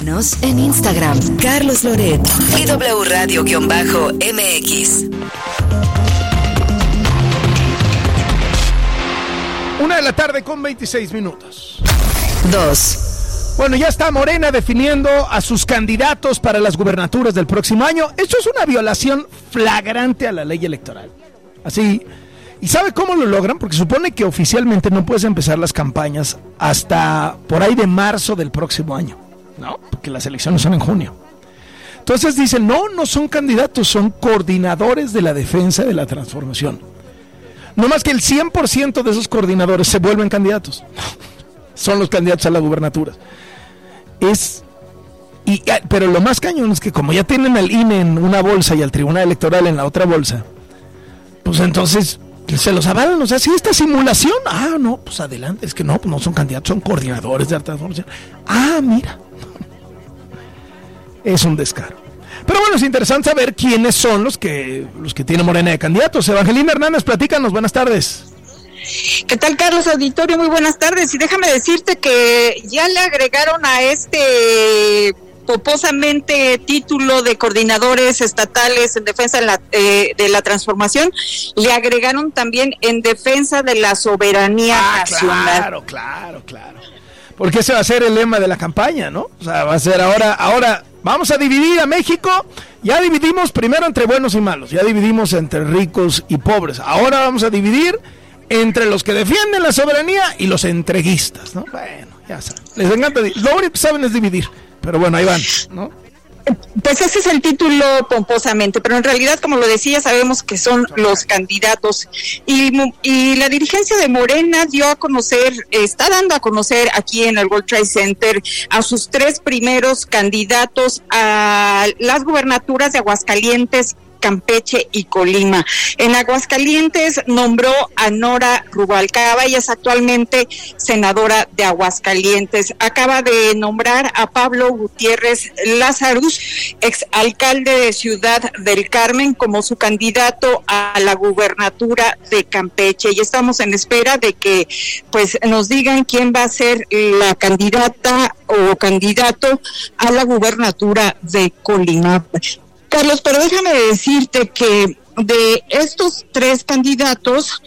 Síguenos en Instagram, Carlos Loret y W Radio-MX. 1:26 p.m. 2. Bueno, ya está Morena definiendo a sus candidatos para las gubernaturas del próximo año. Esto es una violación flagrante a la ley electoral. Así. ¿Y sabe cómo lo logran? Porque supone que oficialmente no puedes empezar las campañas hasta por ahí de marzo del próximo año, ¿no? Porque las elecciones son en junio. Entonces dicen, no son candidatos, son coordinadores de la defensa de la transformación. No más que el 100% de esos coordinadores se vuelven candidatos. Son los candidatos a las gubernaturas. Pero lo más cañón es que como ya tienen al INE en una bolsa y al Tribunal Electoral en la otra bolsa, pues entonces se los avalan. O sea, si esta simulación, no, pues adelante. Es que no son candidatos, son coordinadores de la transformación. Mira. Es un descaro. Pero bueno, es interesante saber quiénes son los que tiene Morena de candidatos. Evangelina Hernández, platícanos, buenas tardes. ¿Qué tal, Carlos Auditorio? Muy buenas tardes. Y déjame decirte que ya le agregaron a este pomposamente título de coordinadores estatales en defensa de la transformación, le agregaron también en defensa de la soberanía nacional. Claro. Porque ese va a ser el lema de la campaña, ¿no? O sea, va a ser ahora vamos a dividir a México. Ya dividimos primero entre buenos y malos, ya dividimos entre ricos y pobres. Ahora vamos a dividir entre los que defienden la soberanía y los entreguistas, ¿no? Bueno, ya saben, les encanta, lo único que saben es dividir, pero bueno, ahí van, ¿no? Pues ese es el título pomposamente, pero en realidad, como lo decía, sabemos que son los candidatos. Y la dirigencia de Morena está dando a conocer aquí en el World Trade Center a sus 3 primeros candidatos a las gubernaturas de Aguascalientes, Campeche y Colima. En Aguascalientes nombró a Nora Rubalcaba, ella es actualmente senadora de Aguascalientes. Acaba de nombrar a Pablo Gutiérrez Lazarus, exalcalde de Ciudad del Carmen, como su candidato a la gubernatura de Campeche. Y estamos en espera de que pues nos digan quién va a ser la candidata o candidato a la gubernatura de Colima. Carlos, pero déjame decirte que de estos 3 candidatos,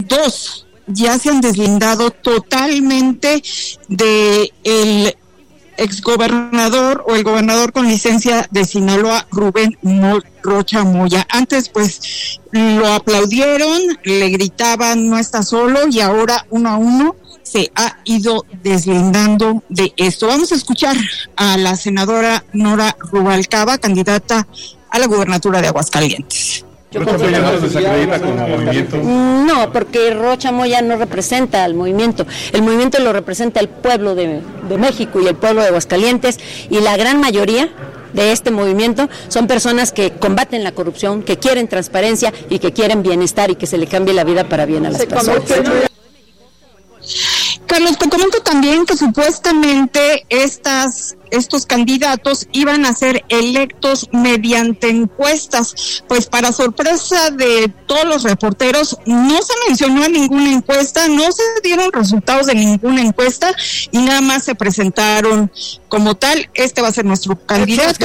2 ya se han deslindado totalmente de el exgobernador o el gobernador con licencia de Sinaloa, Rubén Rocha Moya. Antes pues lo aplaudieron, le gritaban no está solo, y ahora uno a uno se ha ido deslindando de esto. Vamos a escuchar a la senadora Nora Rubalcaba, candidata a la gubernatura de Aguascalientes. No, porque Rocha Moya no representa al movimiento. El movimiento lo representa el pueblo de México y el pueblo de Aguascalientes, y la gran mayoría de este movimiento son personas que combaten la corrupción, que quieren transparencia y que quieren bienestar y que se le cambie la vida para bien a las personas. Carlos, te comento también que supuestamente estos candidatos iban a ser electos mediante encuestas, pues para sorpresa de todos los reporteros no se mencionó en ninguna encuesta, no se dieron resultados de ninguna encuesta y nada más se presentaron como tal. Este va a ser nuestro candidato.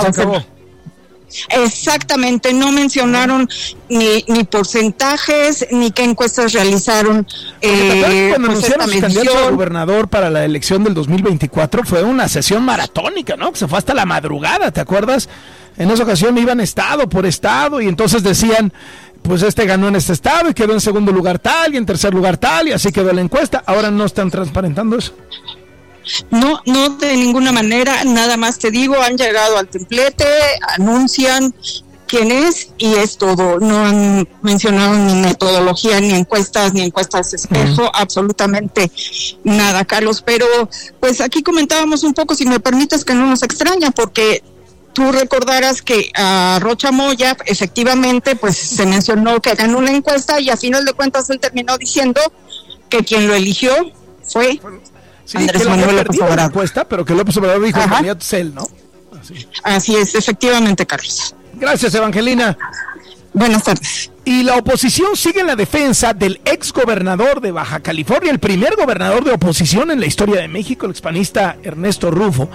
Exactamente, no mencionaron ni porcentajes ni qué encuestas realizaron. Cuando anunciaron sus candidatos a gobernador para la elección del 2024 fue una sesión maratónica, ¿no? Que se fue hasta la madrugada, ¿te acuerdas? En esa ocasión iban estado por estado y entonces decían, pues este ganó en este estado y quedó en segundo lugar tal y en tercer lugar tal y así quedó la encuesta. Ahora no están transparentando eso. No, de ninguna manera, nada más te digo, han llegado al templete, anuncian quién es y es todo. No han mencionado ni metodología, ni encuestas espejo, absolutamente nada, Carlos. Pero pues aquí comentábamos un poco, si me permites, que no nos extraña, porque tú recordarás que a Rocha Moya efectivamente pues se mencionó que ganó una encuesta y a final de cuentas él terminó diciendo que quien lo eligió fue Andrés Manuel López Obrador. Encuesta, pero que López Obrador dijo el candidato es él, ¿no? Así es, efectivamente, Carlos. Gracias, Evangelina. Buenas tardes. Y la oposición sigue en la defensa del exgobernador de Baja California, el primer gobernador de oposición en la historia de México, el expanista Ernesto Rufo,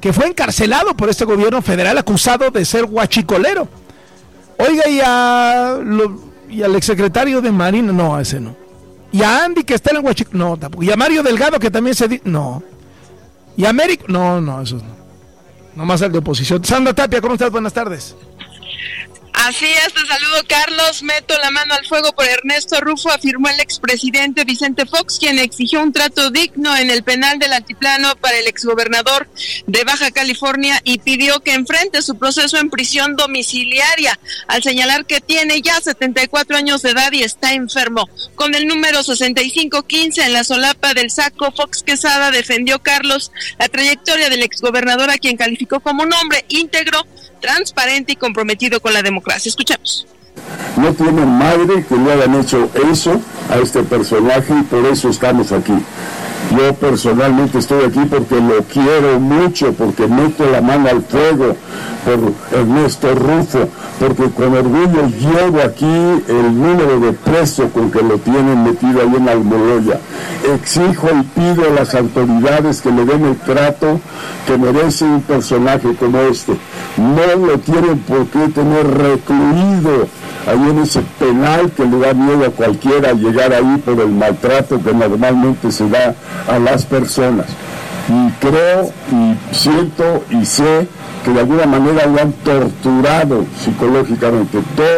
que fue encarcelado por este gobierno federal acusado de ser huachicolero. Oiga, y al exsecretario de Marina, no, a ese no. Y a Andy, que está en el huachicolero, no, tampoco. Y a Mario Delgado, que también no. Y a Américo, no, esos no. Nomás el de oposición. Sandra Tapia, ¿cómo estás? Buenas tardes. Así es, te saludo, Carlos. Meto la mano al fuego por Ernesto Rufo, afirmó el expresidente Vicente Fox, quien exigió un trato digno en el penal del Altiplano para el exgobernador de Baja California y pidió que enfrente su proceso en prisión domiciliaria, al señalar que tiene ya 74 años de edad y está enfermo. Con el número 6515 en la solapa del saco, Fox Quesada defendió, Carlos, la trayectoria del exgobernador, a quien calificó como un hombre íntegro, transparente y comprometido con la democracia. Escuchemos. No tiene madre que le hayan hecho eso a este personaje y por eso estamos aquí. Yo personalmente estoy aquí porque lo quiero mucho, porque meto la mano al fuego por Ernesto Rufo, porque con orgullo llevo aquí el número de preso con que lo tienen metido ahí en Almoloya. Exijo y pido a las autoridades que le den el trato que merece un personaje como este. No lo tienen por qué tener recluido ahí en ese penal que le da miedo a cualquiera llegar ahí por el maltrato que normalmente se da a las personas. Y creo y siento y sé que de alguna manera lo han torturado psicológicamente.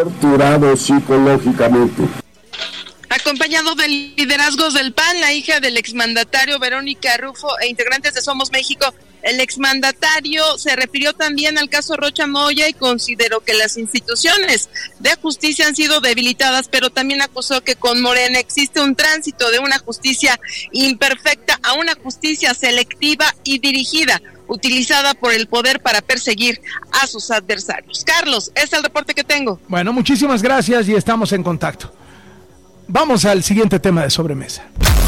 Acompañado de liderazgos del PAN, la hija del exmandatario Verónica Rufo e integrantes de Somos México, el exmandatario se refirió también al caso Rocha Moya y consideró que las instituciones de justicia han sido debilitadas, pero también acusó que con Morena existe un tránsito de una justicia imperfecta a una justicia selectiva y dirigida, utilizada por el poder para perseguir a sus adversarios. Carlos, es el reporte que tengo. Bueno, muchísimas gracias y estamos en contacto. Vamos al siguiente tema de sobremesa.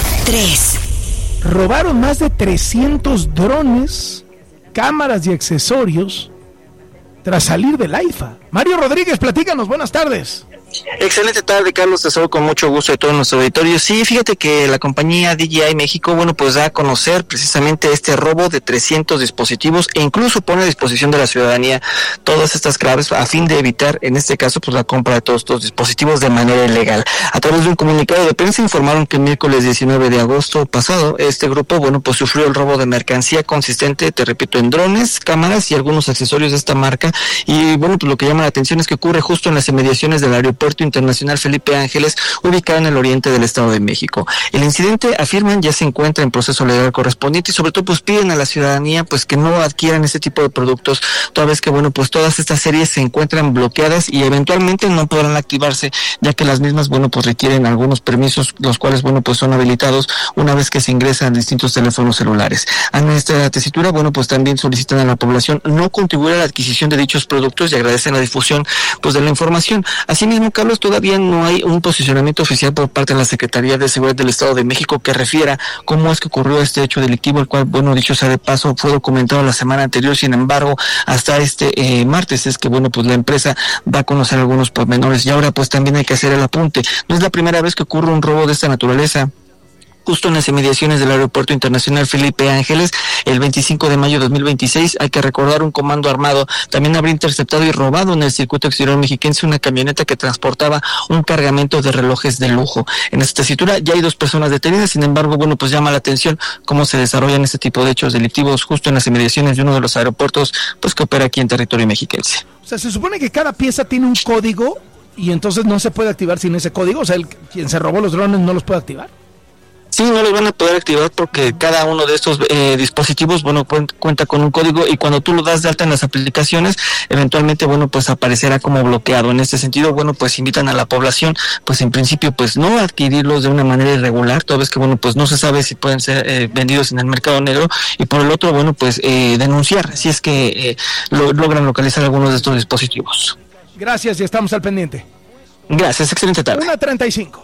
3. Robaron más de 300 drones, cámaras y accesorios tras salir del AIFA. Mario Rodríguez, platícanos, buenas tardes. Excelente tarde, Carlos, te saludo con mucho gusto de todo nuestro auditorio. Sí, fíjate que la compañía DJI México, pues da a conocer precisamente este robo de 300 dispositivos e incluso pone a disposición de la ciudadanía todas estas claves a fin de evitar, en este caso, pues la compra de todos estos dispositivos de manera ilegal. A través de un comunicado de prensa informaron que el miércoles 19 de agosto pasado, este grupo, pues sufrió el robo de mercancía consistente, te repito, en drones, cámaras y algunos accesorios de esta marca. Y pues lo que llama la atención es que ocurre justo en las inmediaciones del aeropuerto Internacional Felipe Ángeles, ubicado en el oriente del Estado de México. El incidente, afirman, ya se encuentra en proceso legal correspondiente y sobre todo pues piden a la ciudadanía pues que no adquieran este tipo de productos, toda vez que pues todas estas series se encuentran bloqueadas y eventualmente no podrán activarse, ya que las mismas pues requieren algunos permisos, los cuales pues son habilitados una vez que se ingresan distintos teléfonos celulares. En esta tesitura pues también solicitan a la población no contribuir a la adquisición de dichos productos y agradecen la difusión pues de la información. Asimismo, Carlos, todavía no hay un posicionamiento oficial por parte de la Secretaría de Seguridad del Estado de México que refiera cómo es que ocurrió este hecho delictivo, el cual, dicho sea de paso, fue documentado la semana anterior. Sin embargo, hasta este martes es que, pues la empresa va a conocer algunos pormenores y ahora pues también hay que hacer el apunte. No es la primera vez que ocurre un robo de esta naturaleza. Justo en las inmediaciones del Aeropuerto Internacional Felipe Ángeles, el 25 de mayo de 2026, hay que recordar, un comando armado también habría interceptado y robado en el circuito exterior mexiquense una camioneta que transportaba un cargamento de relojes de lujo. En esta tesitura ya hay 2 personas detenidas, sin embargo, pues llama la atención cómo se desarrollan este tipo de hechos delictivos justo en las inmediaciones de uno de los aeropuertos pues que opera aquí en territorio mexiquense. O sea, se supone que cada pieza tiene un código y entonces no se puede activar sin ese código. O sea, quien se robó los drones no los puede activar. Sí, no los van a poder activar porque cada uno de estos dispositivos, cuenta con un código y cuando tú lo das de alta en las aplicaciones, eventualmente, pues aparecerá como bloqueado. En este sentido, pues invitan a la población, pues en principio, pues no adquirirlos de una manera irregular, toda vez que, pues no se sabe si pueden ser vendidos en el mercado negro y por el otro, pues denunciar si es que logran localizar algunos de estos dispositivos. Gracias y estamos al pendiente. Gracias, excelente tarde. 1:35.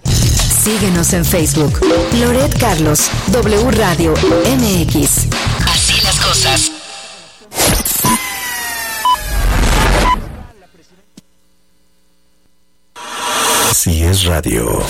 Síguenos en Facebook. Loret Carlos, W Radio MX. Así las cosas. Si es radio,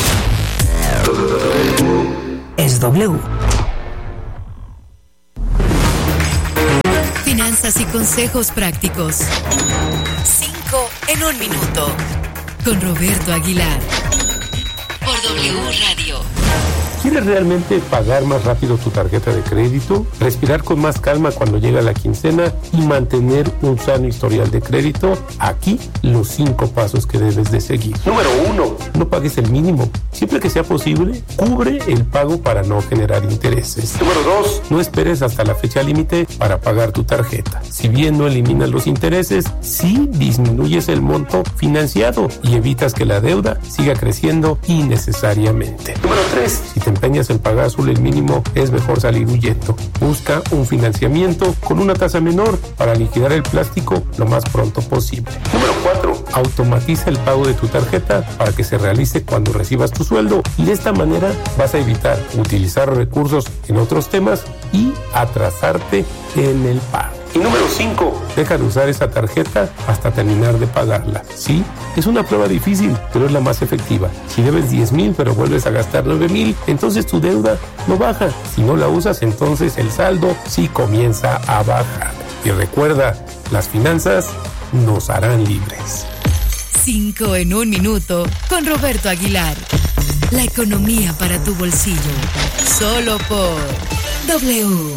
es W. cosas y consejos prácticos. 5 en 1 minuto. Con Roberto Aguilar. Por W Radio. ¿Quieres realmente pagar más rápido tu tarjeta de crédito? ¿Respirar con más calma cuando llega la quincena? ¿Y mantener un sano historial de crédito? Aquí los 5 pasos que debes de seguir. Número 1. No pagues el mínimo. Siempre que sea posible, cubre el pago para no generar intereses. Número 2. No esperes hasta la fecha límite para pagar tu tarjeta. Si bien no eliminas los intereses, sí disminuyes el monto financiado y evitas que la deuda siga creciendo innecesariamente. Número 3. Si te empeñas en pagar solo el mínimo, es mejor salir huyendo. Busca un financiamiento con una tasa menor para liquidar el plástico lo más pronto posible. Número 4. Automatiza el pago de tu tarjeta para que se realice cuando recibas tu sueldo y de esta manera vas a evitar utilizar recursos en otros temas y atrasarte en el pago. Y número 5, deja de usar esa tarjeta hasta terminar de pagarla. Sí, es una prueba difícil, pero es la más efectiva. Si debes 10,000 pero vuelves a gastar 9,000, entonces tu deuda no baja. Si no la usas, entonces el saldo sí comienza a bajar. Y recuerda, las finanzas nos harán libres. 5 en 1 minuto con Roberto Aguilar. La economía para tu bolsillo. Solo por W.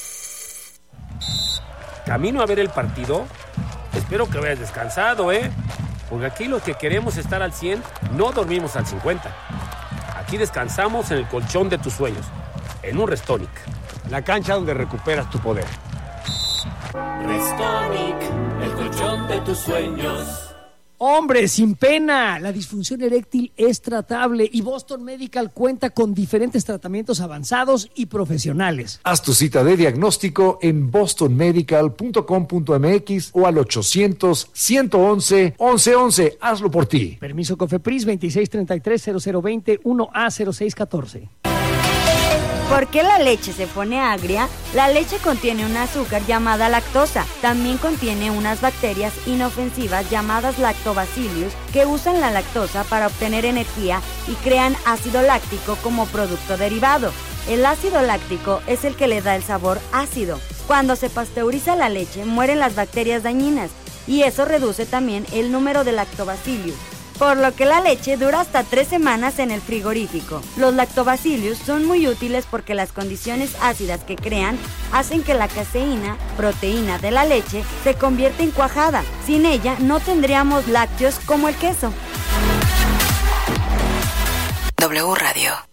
Camino a ver el partido. Espero que vayas descansado, porque aquí los que queremos estar al 100 no dormimos al 50. Aquí descansamos en el colchón de tus sueños, en un Restonic, la cancha donde recuperas tu poder. Restonic, el colchón de tus sueños. Hombre, sin pena, la disfunción eréctil es tratable y Boston Medical cuenta con diferentes tratamientos avanzados y profesionales. Haz tu cita de diagnóstico en bostonmedical.com.mx o al 800-111-1111. Hazlo por ti. Permiso COFEPRIS 2633-0020 1A0614. ¿Por qué la leche se pone agria? La leche contiene un azúcar llamada lactosa. También contiene unas bacterias inofensivas llamadas lactobacillus que usan la lactosa para obtener energía y crean ácido láctico como producto derivado. El ácido láctico es el que le da el sabor ácido. Cuando se pasteuriza la leche, mueren las bacterias dañinas y eso reduce también el número de lactobacillus, por lo que la leche dura hasta 3 semanas en el frigorífico. Los lactobacillus son muy útiles porque las condiciones ácidas que crean hacen que la caseína, proteína de la leche, se convierta en cuajada. Sin ella no tendríamos lácteos como el queso. W Radio.